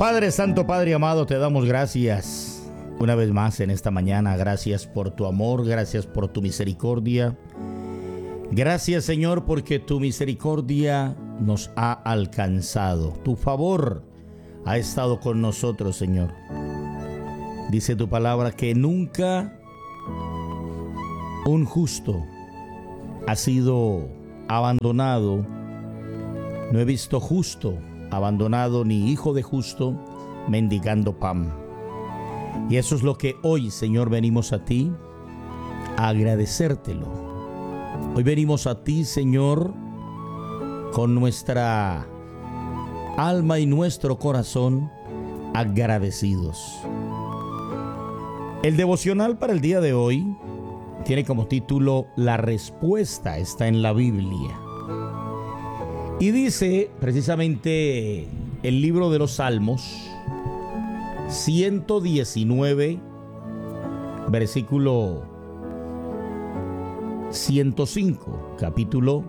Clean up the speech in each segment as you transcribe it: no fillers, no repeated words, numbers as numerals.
Padre Santo, Padre amado, te damos gracias una vez más en esta mañana. Gracias por tu amor, gracias por tu misericordia. Gracias, Señor, porque tu misericordia nos ha alcanzado. Tu favor ha estado con nosotros, Señor. Dice tu palabra que nunca un justo ha sido abandonado. No he visto justo abandonado ni hijo de justo mendigando pan. Y eso es lo que hoy, Señor, venimos a ti a agradecértelo. Hoy venimos a ti, Señor, con nuestra alma y nuestro corazón agradecidos. El devocional para el día de hoy tiene como título La respuesta está en la Biblia. Y dice precisamente el libro de los Salmos 119, versículo 105, capítulo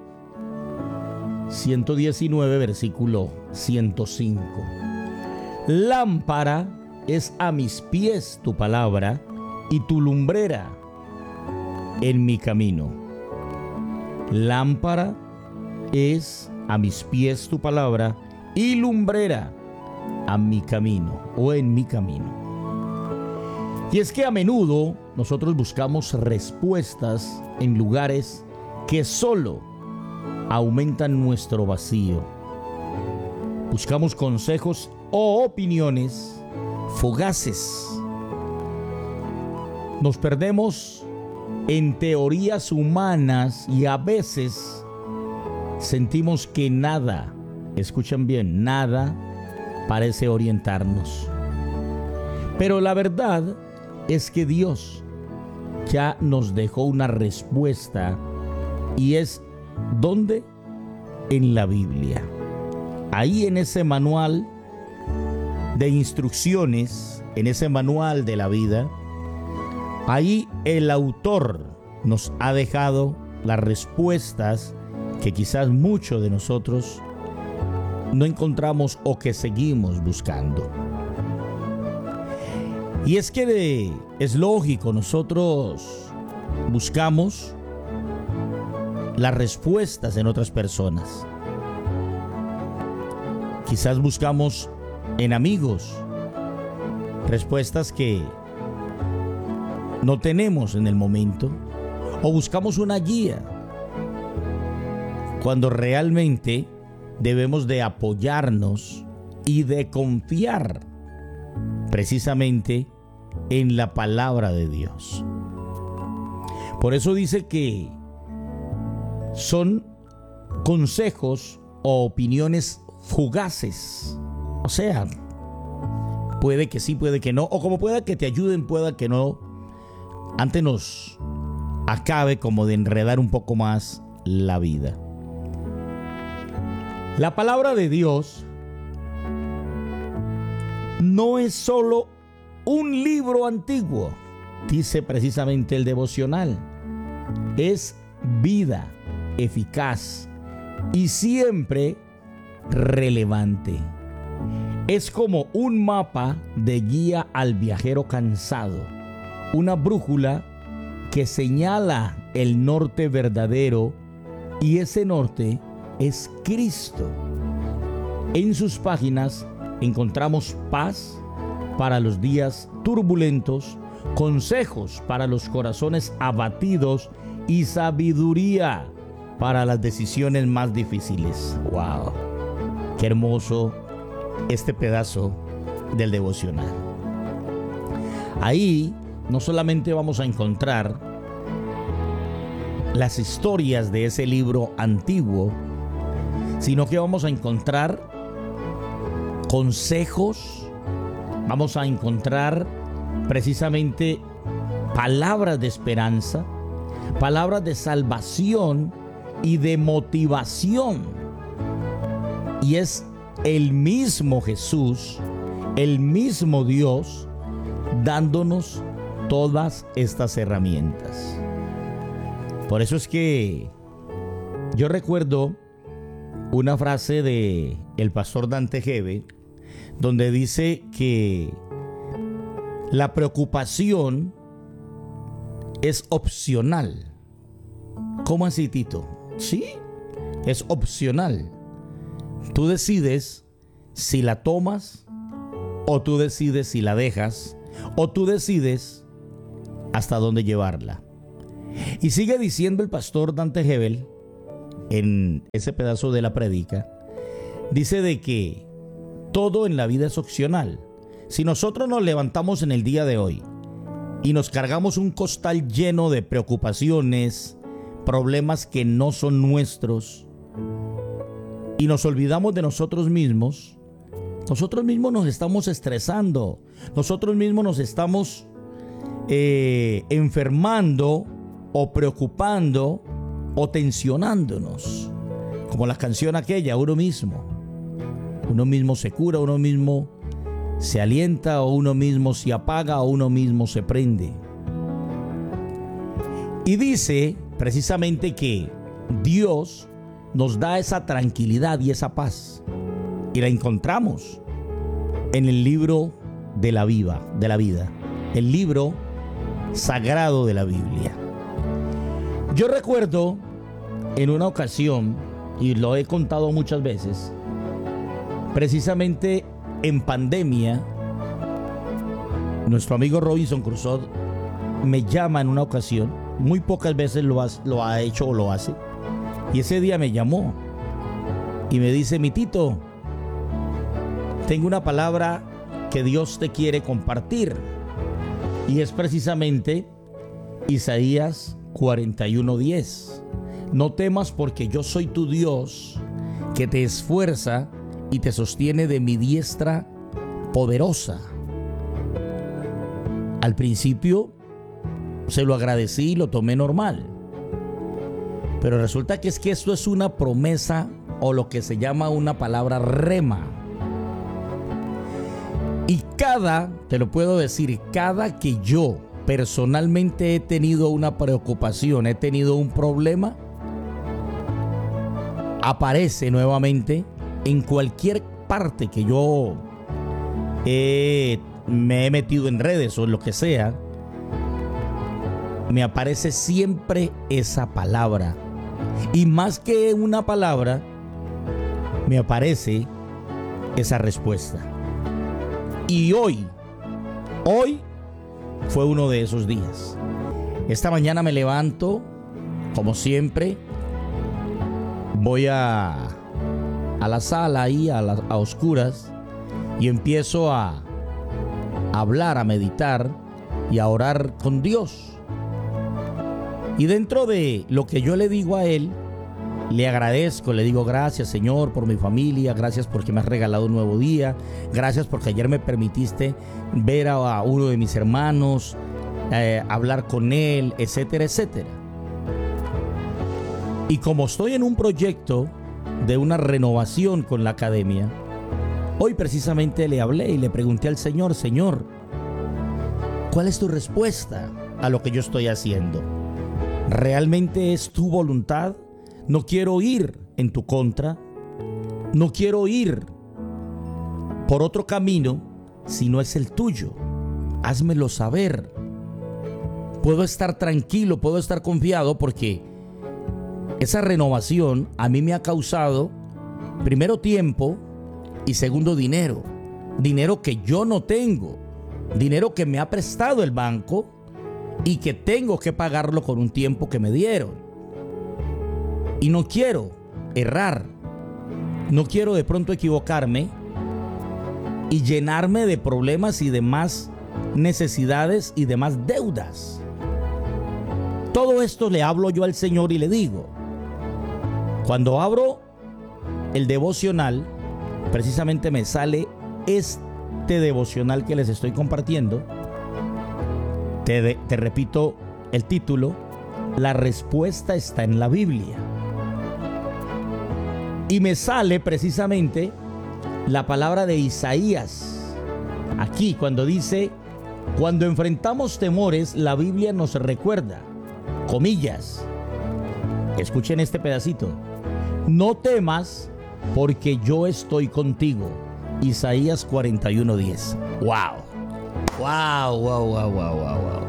119, versículo 105. Lámpara es a mis pies tu palabra y tu lumbrera en mi camino. Lámpara es a mis pies tu palabra y lumbrera a mi camino o en mi camino. Y es que a menudo nosotros buscamos respuestas en lugares que solo aumentan nuestro vacío. Buscamos consejos o opiniones fugaces. Nos perdemos en teorías humanas y a veces sentimos que nada, escuchen bien, nada parece orientarnos. Pero la verdad es que Dios ya nos dejó una respuesta y es ¿dónde? En la Biblia. Ahí en ese manual de instrucciones, en ese manual de la vida, ahí el autor nos ha dejado las respuestas que quizás muchos de nosotros no encontramos o que seguimos buscando. Y es que es lógico, nosotros buscamos las respuestas en otras personas. Quizás buscamos en amigos respuestas que no tenemos en el momento, o buscamos una guía cuando realmente debemos de apoyarnos y de confiar precisamente en la palabra de Dios. Por eso dice que son consejos o opiniones fugaces. O sea, puede que sí, puede que no, o como pueda que te ayuden, pueda que no. Antes nos acabe como de enredar un poco más la vida. La palabra de Dios no es solo un libro antiguo, dice precisamente el devocional. Es vida eficaz y siempre relevante. Es como un mapa de guía al viajero cansado, una brújula que señala el norte verdadero, y ese norte es Cristo. En sus páginas encontramos paz para los días turbulentos, consejos para los corazones abatidos y sabiduría para las decisiones más difíciles. ¡Wow! ¡Qué hermoso este pedazo del devocional! Ahí no solamente vamos a encontrar las historias de ese libro antiguo, sino que vamos a encontrar consejos, vamos a encontrar precisamente palabras de esperanza, palabras de salvación y de motivación. Y es el mismo Jesús, el mismo Dios, dándonos todas estas herramientas. Por eso es que yo recuerdo una frase de el pastor Dante Gebel donde dice que la preocupación es opcional. ¿Cómo así, Tito? Sí, es opcional. Tú decides si la tomas, o tú decides si la dejas, o tú decides hasta dónde llevarla. Y sigue diciendo el pastor Dante Gebel en ese pedazo de la predica, dice de que todo en la vida es opcional. Si nosotros nos levantamos en el día de hoy y nos cargamos un costal lleno de preocupaciones, problemas que no son nuestros, y nos olvidamos de nosotros mismos nos estamos estresando, nosotros mismos nos estamos enfermando o preocupando o tensionándonos. Como la canción aquella, uno mismo se cura, uno mismo se alienta, o uno mismo se apaga, o uno mismo se prende. Y dice precisamente que Dios nos da esa tranquilidad y esa paz, y la encontramos en el libro de la vida, el libro sagrado de la Biblia. Yo recuerdo en una ocasión, y lo he contado muchas veces, precisamente en pandemia, nuestro amigo Robinson Crusoe me llama en una ocasión, muy pocas veces lo ha hecho o lo hace, y ese día me llamó y me dice: mi Tito, tengo una palabra que Dios te quiere compartir, y es precisamente Isaías 41:10. No temas, porque yo soy tu Dios, que te esfuerza y te sostiene de mi diestra poderosa. Al principio se lo agradecí y lo tomé normal, pero resulta que esto es una promesa, o lo que se llama una palabra rema. Y te lo puedo decir, cada que yo personalmente he tenido una preocupación, he tenido un problema, aparece nuevamente en cualquier parte que yo me he metido en redes o en lo que sea, me aparece siempre esa palabra. Y más que una palabra, me aparece esa respuesta. Y hoy fue uno de esos días. Esta mañana me levanto, como siempre, voy a la sala ahí a oscuras, y empiezo a hablar, a meditar y a orar con Dios. Y dentro de lo que yo le digo a Él, le agradezco, le digo: gracias, Señor, por mi familia, gracias porque me has regalado un nuevo día, gracias porque ayer me permitiste ver a uno de mis hermanos, hablar con él, etcétera, etcétera. Y como estoy en un proyecto de una renovación con la academia, hoy precisamente le hablé y le pregunté al Señor: Señor, ¿cuál es tu respuesta a lo que yo estoy haciendo? ¿Realmente es tu voluntad? No quiero ir en tu contra, no quiero ir por otro camino si no es el tuyo. Házmelo saber. Puedo estar tranquilo, puedo estar confiado, porque esa renovación a mí me ha causado, primero, tiempo, y segundo, dinero. Dinero que yo no tengo, dinero que me ha prestado el banco y que tengo que pagarlo con un tiempo que me dieron. Y no quiero errar, no quiero de pronto equivocarme y llenarme de problemas y de más necesidades y de más deudas. Todo esto le hablo yo al Señor y le digo. Cuando abro el devocional, precisamente me sale este devocional que les estoy compartiendo. Te repito el título: La respuesta está en la Biblia. Y me sale precisamente la palabra de Isaías. Aquí cuando dice: cuando enfrentamos temores, la Biblia nos recuerda, comillas, escuchen este pedacito: no temas, porque yo estoy contigo. Isaías 41:10. ¡Wow! ¡Wow, wow, wow, wow, wow, wow!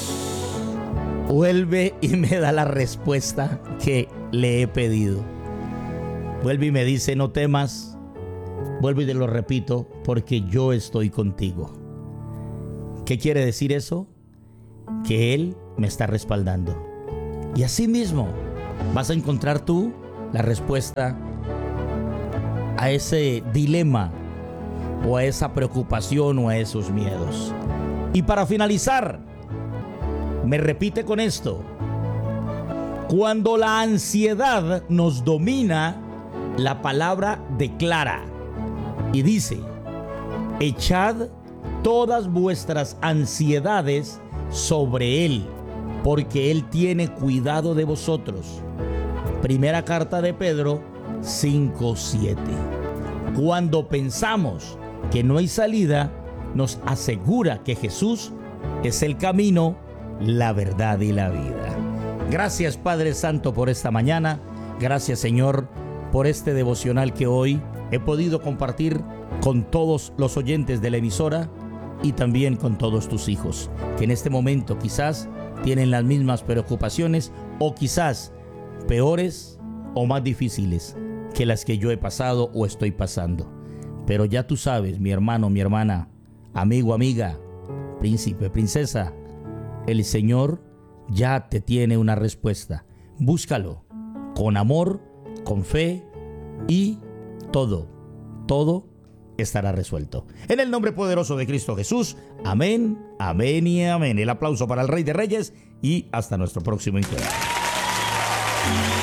Vuelve y me da la respuesta que le he pedido. Vuelve y me dice, no temas. Vuelvo y te lo repito, porque yo estoy contigo. ¿Qué quiere decir eso? Que Él me está respaldando. Y así mismo vas a encontrar tú la respuesta a ese dilema o a esa preocupación o a esos miedos. Y para finalizar, me repite con esto: cuando la ansiedad nos domina, la palabra declara y dice: echad todas vuestras ansiedades sobre Él, porque Él tiene cuidado de vosotros. Primera carta de Pedro 5:7. Cuando pensamos que no hay salida, nos asegura que Jesús es el camino, la verdad y la vida. Gracias, Padre Santo, por esta mañana. Gracias, Señor, por este devocional que hoy he podido compartir con todos los oyentes de la emisora y también con todos tus hijos, que en este momento quizás tienen las mismas preocupaciones o quizás peores o más difíciles que las que yo he pasado o estoy pasando. Pero ya tú sabes, mi hermano, mi hermana, amigo, amiga, príncipe, princesa, el Señor ya te tiene una respuesta. Búscalo con amor, con fe y todo estará resuelto. En el nombre poderoso de Cristo Jesús. Amén, amén y amén. El aplauso para el Rey de Reyes y hasta nuestro próximo encuentro.